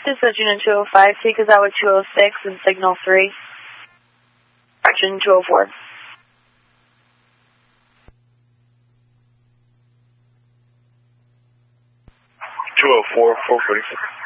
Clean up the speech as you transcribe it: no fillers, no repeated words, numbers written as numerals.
This is Unit 205. Take us out with 206 and signal 3. Action 204. 204, 446.